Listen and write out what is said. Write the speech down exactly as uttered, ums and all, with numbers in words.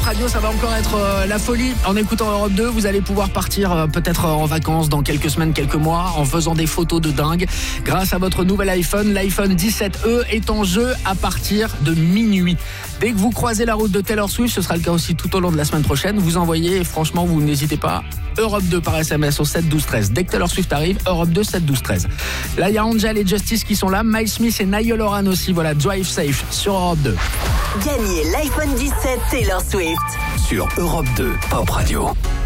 Radio, ça va encore être euh, la folie. En écoutant Europe deux, vous allez pouvoir partir euh, peut-être en vacances dans quelques semaines, quelques mois, en faisant des photos de dingue. Grâce à votre nouvel iPhone, l'iPhone dix-sept E est en jeu à partir de minuit. Dès que vous croisez la route de Taylor Swift, ce sera le cas aussi tout au long de la semaine prochaine. Vous envoyez, franchement, vous n'hésitez pas, Europe deux par S M S au sept douze treize. Dès que Taylor Swift arrive, Europe deux sept douze treize. Là, il y a Angel et Justice qui sont là, Miles Smith et Niall Horan aussi. Voilà, Drive Safe sur Europe deux. Gagnez l'iPhone dix-sept Taylor Swift sur Europe deux Pop Radio.